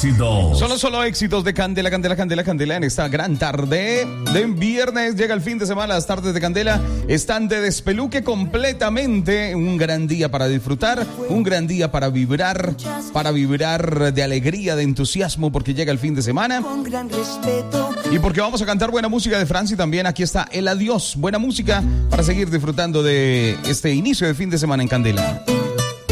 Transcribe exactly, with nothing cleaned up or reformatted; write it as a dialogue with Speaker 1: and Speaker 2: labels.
Speaker 1: éxitos.
Speaker 2: Son los solo éxitos de Candela, Candela, Candela, Candela en esta gran tarde de viernes. Llega el fin de semana, las tardes de Candela están de despeluque completamente. Un gran día para disfrutar, un gran día para vibrar, para vibrar de alegría, de entusiasmo, porque llega el fin de semana. Y porque vamos a cantar buena música de Francia también. Aquí está el adiós, buena música para seguir disfrutando de este inicio de fin de semana en Candela.